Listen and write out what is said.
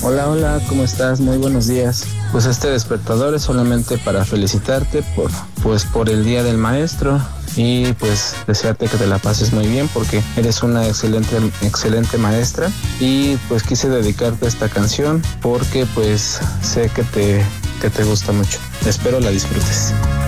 Hola, hola, ¿cómo estás? Muy buenos días. Pues este despertador es solamente para felicitarte por el Día del Maestro y pues desearte que te la pases muy bien porque eres una excelente maestra y pues quise dedicarte esta canción porque pues sé que te gusta mucho. Espero la disfrutes.